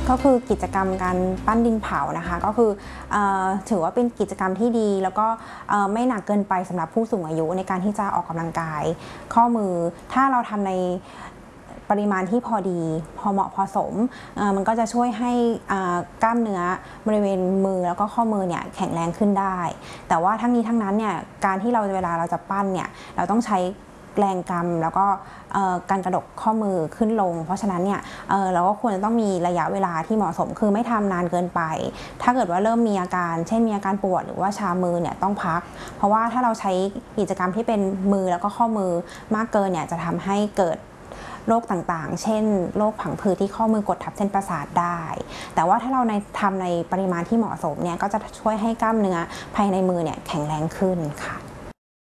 ก็คือกิจกรรมการปั้นดินเผานะคะก็คือถือว่าเป็นกิจกรรมที่ดีแล้วก็ไม่หนักเกินไปสำหรับผู้สูงอายุในการที่จะออกกำลังกายข้อมือถ้าเราทำในปริมาณที่พอดีพอเหมาะพอสมมันก็จะช่วยให้กล้ามเนื้อบริเวณมือแล้วก็ข้อมือเนี่ยแข็งแรงขึ้นได้แต่ว่าทั้งนี้ทั้งนั้นเนี่ยการที่เวลาเราจะปั้นเนี่ยเราต้องใช้แรงกำแล้วก็การกระดกข้อมือขึ้นลงเพราะฉะนั้นเนี่ยเราก็ควรจะต้องมีระยะเวลาที่เหมาะสมคือไม่ทำนานเกินไปถ้าเกิดว่าเริ่มมีอาการเช่นมีอาการปวดหรือว่าชามือเนี่ยต้องพักเพราะว่าถ้าเราใช้กิจกรรมที่เป็นมือแล้วก็ข้อมือมากเกินเนี่ยจะทำให้เกิดโรคต่างๆเช่นโรคผังผืดที่ข้อมือกดทับเส้นประสาทได้แต่ว่าถ้าเราทำในปริมาณที่เหมาะสมเนี่ยก็จะช่วยให้กล้ามเนื้อภายในมือเนี่ยแข็งแรงขึ้นค่ะ